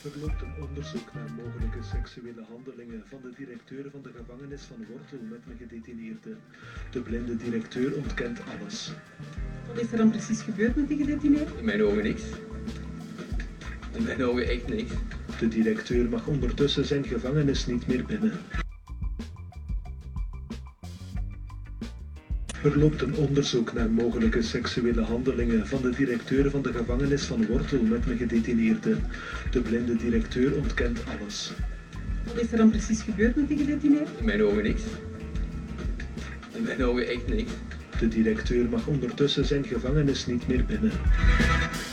Er loopt een onderzoek naar mogelijke seksuele handelingen van de directeur van de gevangenis van Wortel met een gedetineerde. De blinde directeur ontkent alles. Wat is er dan precies gebeurd met die gedetineerde? In mijn ogen niks. In mijn ogen echt niks. De directeur mag ondertussen zijn gevangenis niet meer binnen. Er loopt een onderzoek naar mogelijke seksuele handelingen van de directeur van de gevangenis van Wortel met een gedetineerde. De blinde directeur ontkent alles. Wat is er dan precies gebeurd met die gedetineerde? In mijn ogen niks. In mijn ogen echt niks. De directeur mag ondertussen zijn gevangenis niet meer binnen.